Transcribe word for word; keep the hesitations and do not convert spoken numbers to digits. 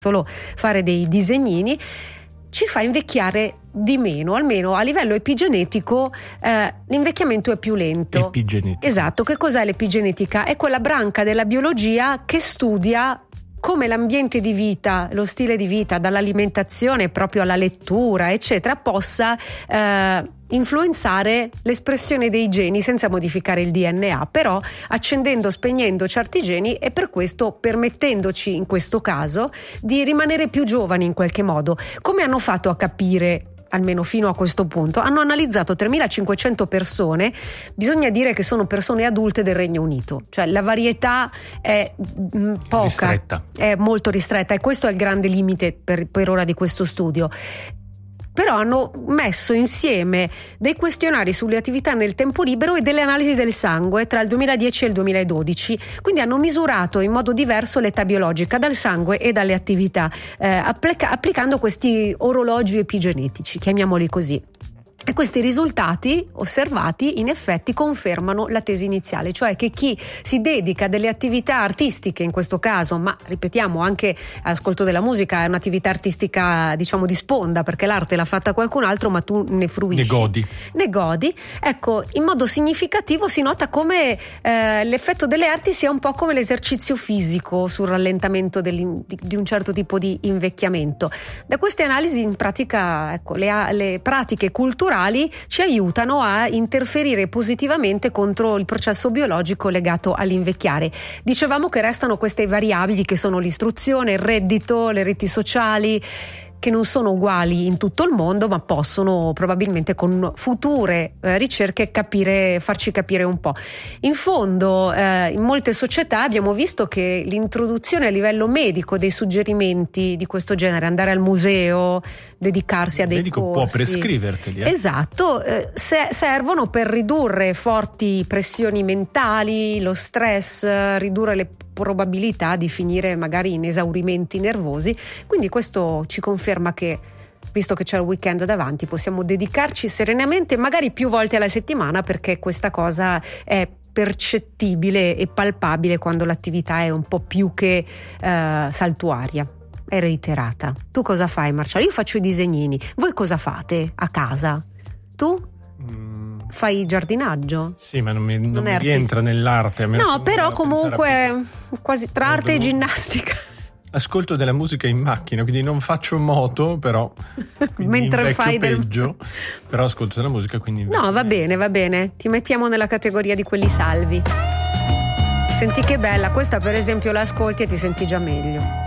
solo fare dei disegnini, ci fa invecchiare di meno, almeno a livello epigenetico eh, l'invecchiamento è più lento. Epigenetica. Esatto, che cos'è l'epigenetica? È quella branca della biologia che studia come l'ambiente di vita, lo stile di vita, dall'alimentazione proprio alla lettura, eccetera, possa eh, influenzare l'espressione dei geni senza modificare il D N A, però accendendo, spegnendo certi geni e per questo permettendoci, in questo caso, di rimanere più giovani in qualche modo. Come hanno fatto a capire? Almeno fino a questo punto, hanno analizzato tremilacinquecento persone, bisogna dire che sono persone adulte del Regno Unito, cioè la varietà è mh, poca, ristretta. È molto ristretta e questo è il grande limite per, per ora di questo studio. Però hanno messo insieme dei questionari sulle attività nel tempo libero e delle analisi del sangue tra il duemiladieci e il duemiladodici, quindi hanno misurato in modo diverso l'età biologica dal sangue e dalle attività, eh, applica- applicando questi orologi epigenetici, chiamiamoli così. E questi risultati osservati in effetti confermano la tesi iniziale, cioè che chi si dedica a delle attività artistiche in questo caso, ma ripetiamo anche ascolto della musica è un'attività artistica diciamo di sponda perché l'arte l'ha fatta qualcun altro ma tu ne fruisci, ne godi, ne godi. Ecco, in modo significativo si nota come eh, l'effetto delle arti sia un po' come l'esercizio fisico sul rallentamento di, di un certo tipo di invecchiamento. Da queste analisi in pratica ecco le, le pratiche culturali ci aiutano a interferire positivamente contro il processo biologico legato all'invecchiare. Dicevamo che restano queste variabili che sono l'istruzione, il reddito, le reti sociali, che non sono uguali in tutto il mondo, ma possono probabilmente con future eh, ricerche capire, farci capire un po'. In fondo, eh, in molte società abbiamo visto che l'introduzione a livello medico dei suggerimenti di questo genere, andare al museo, dedicarsi a dei corsi. Il medico corsi, può prescriverteli. Eh? Esatto, eh, se, servono per ridurre forti pressioni mentali, lo stress, eh, ridurre le probabilità di finire magari in esaurimenti nervosi, quindi questo ci conferma che visto che c'è il weekend davanti possiamo dedicarci serenamente magari più volte alla settimana perché questa cosa è percettibile e palpabile quando l'attività è un po' più che eh, saltuaria, è reiterata. Tu cosa fai, Marcello? Io faccio i disegnini, voi cosa fate a casa? Tu? Fai giardinaggio? Sì, ma non mi, non non mi rientra nell'arte. No, però comunque quasi tra arte e ginnastica. Ascolto della musica in macchina, quindi non faccio moto, però mentre fai peggio, del... però ascolto della musica, quindi no, va bene, va bene. Ti mettiamo nella categoria di quelli salvi. Senti che bella, questa per esempio l'ascolti e ti senti già meglio.